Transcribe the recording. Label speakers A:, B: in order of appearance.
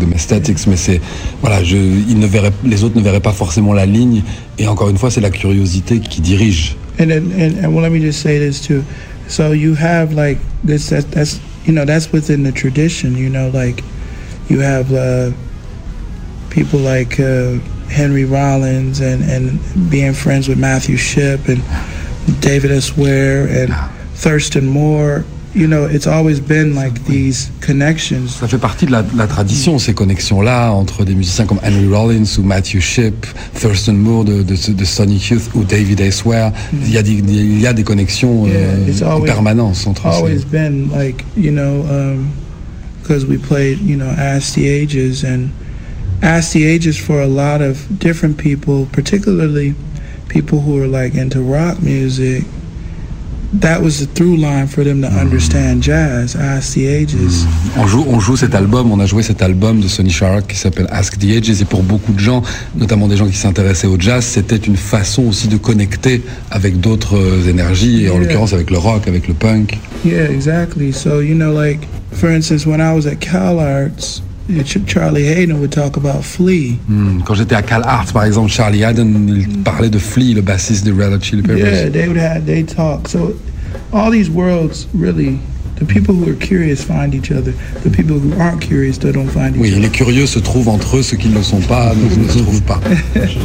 A: Rhythm Aesthetics, mais c'est voilà, les autres ne verraient pas forcément la ligne. Et encore une fois, c'est la curiosité qui dirige.
B: And well, let me just say this too. So you have like this. That's that's within the tradition. Like you have people like Henry Rollins and being friends with Matthew Shipp and David S. Ware and Thurston Moore. It's always been like these connections.
A: Ça fait partie de la tradition, ces connexions-là, entre des musiciens comme Henry Rollins ou Matthew Shipp, Thurston Moore de Sonic Youth ou David S. Ware. Il y a des connexions en permanence entre eux.
B: It's always been like, because we played, Ask the Ages, and Ask the Ages for a lot of different people, particularly people who are like into rock music. That was the through line for them to understand jazz. Ask the Ages.
A: On joue cet album, on a joué cet album de Sonny Sharrock qui s'appelle Ask the Ages, et pour beaucoup de gens, notamment des gens qui s'intéressaient au jazz, c'était une façon aussi de connecter avec d'autres énergies, et en l'occurrence avec le rock, avec le punk.
B: Yeah, exactly. So, like, for instance, when I was at CalArts, Charlie Haden would talk about Flea.
A: Quand j'étais à CalArts, par exemple, Charlie Haden, il parlait de Flea, le bassiste des Red Hot Chili Peppers.
B: Yeah, they talk. So all these worlds, really, the people who are curious find each other. The people who aren't curious, they don't find each other.
A: Oui, les curieux se trouvent entre eux, ceux qui ne le sont pas ne se trouvent pas.